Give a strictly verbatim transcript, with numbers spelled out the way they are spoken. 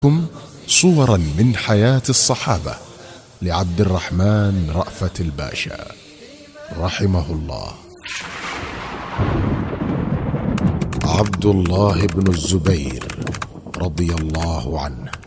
كم صورا من حياة الصحابة لعبد الرحمن رأفت الباشا رحمه الله. عبد الله بن الزبير رضي الله عنه